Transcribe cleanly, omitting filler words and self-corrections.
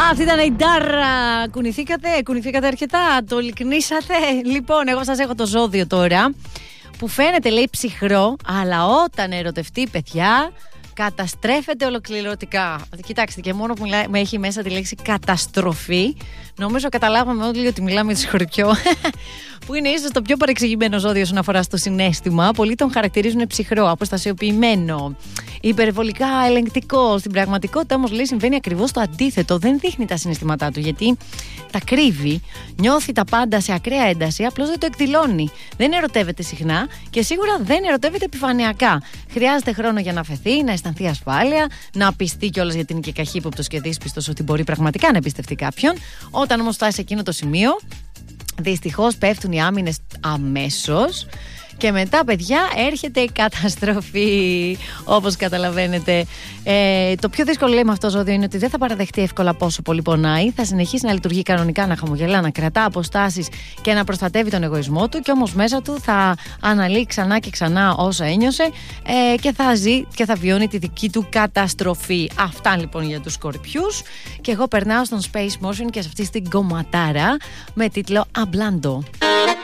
Αυτή ήταν η Ντάρα. Κουνηθήκατε αρκετά, το λυκνήσατε. Λοιπόν, εγώ σας έχω το ζώδιο τώρα, που φαίνεται λέει ψυχρό, αλλά όταν ερωτευτεί, παιδιά, καταστρέφεται ολοκληρωτικά. Κοιτάξτε, και μόνο που με έχει μέσα τη λέξη καταστροφή, νομίζω καταλάβαμε όλοι ότι μιλάμε για Σκορπιό, που είναι ίσως το πιο παρεξηγημένο ζώδιο όσον αφορά στο συναίσθημα. Πολλοί τον χαρακτηρίζουν ψυχρό, αποστασιοποιημένο, υπερβολικά ελεγκτικό. Στην πραγματικότητα όμως λέει συμβαίνει ακριβώς το αντίθετο. Δεν δείχνει τα συναισθήματά του, γιατί τα κρύβει, νιώθει τα πάντα σε ακραία ένταση, απλώς δεν το εκδηλώνει. Δεν ερωτεύεται συχνά και σίγουρα δεν ερωτεύεται επιφανειακά. Χρειάζεται χρόνο για να αφαιθεί, να αισθανθεί ασφάλεια, να πιστεί κιόλας, γιατί είναι και καχύποπτος και δύσπιστος ότι μπορεί πραγματικά να εμπιστευτεί κάποιον. Όταν όμως φτάσει σε εκείνο το σημείο, δυστυχώς πέφτουν οι άμυνες αμέσως. Και μετά, παιδιά, έρχεται η καταστροφή, όπως καταλαβαίνετε. Το πιο δύσκολο, λέει, με αυτό το ζώδιο είναι ότι δεν θα παραδεχτεί εύκολα πόσο πολύ πονάει. Θα συνεχίσει να λειτουργεί κανονικά, να χαμογελά, να κρατά αποστάσεις και να προστατεύει τον εγωισμό του. Και όμως μέσα του θα αναλύει ξανά και ξανά όσα ένιωσε και θα ζει και θα βιώνει τη δική του καταστροφή. Αυτά λοιπόν για τους Σκορπιούς. Και εγώ περνάω στον Space Motion και σε αυτή την κομματάρα με τίτλο Αμπλάντο.